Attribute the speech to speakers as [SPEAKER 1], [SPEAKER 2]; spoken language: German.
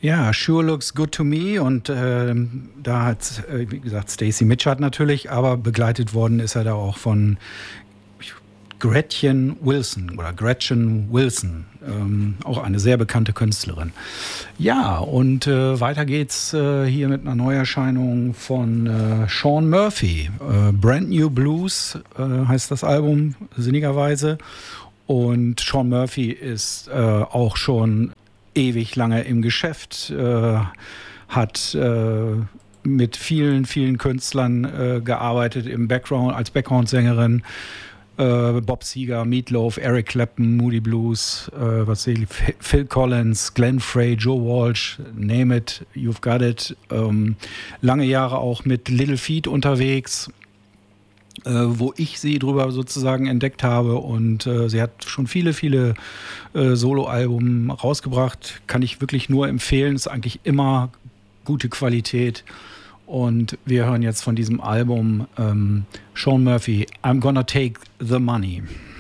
[SPEAKER 1] Ja, Sure Looks Good to Me und da hat, wie gesagt, Stacey Mitchell natürlich, aber begleitet worden ist er da auch von Gretchen Wilson, auch eine sehr bekannte Künstlerin. Ja, und weiter geht's hier mit einer Neuerscheinung von Sean Murphy. Brand New Blues heißt das Album sinnigerweise. Und Sean Murphy ist auch schon ewig lange im Geschäft, hat mit vielen, vielen Künstlern gearbeitet im Background, als Background-Sängerin. Bob Seger, Meatloaf, Eric Clapton, Moody Blues, Phil Collins, Glenn Frey, Joe Walsh, name it, you've got it. Lange Jahre auch mit Little Feat unterwegs, wo ich sie drüber sozusagen entdeckt habe, und sie hat schon viele, viele Soloalben rausgebracht. Kann ich wirklich nur empfehlen, ist eigentlich immer gute Qualität. Und wir hören jetzt von diesem Album Sean Murphy, I'm Gonna Take the Money.